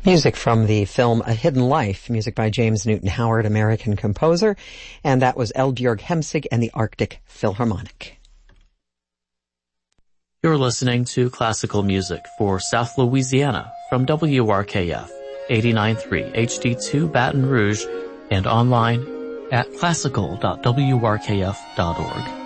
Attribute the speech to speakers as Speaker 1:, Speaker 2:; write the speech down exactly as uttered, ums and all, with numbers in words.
Speaker 1: Music from the film A Hidden Life, music by James Newton Howard, American composer, and that was Eldbjørg Hemsig and the Arctic Philharmonic.
Speaker 2: You're listening to classical music for South Louisiana from W R K F, eighty-nine point three H D two Baton Rouge, and online at classical dot w r k f dot org.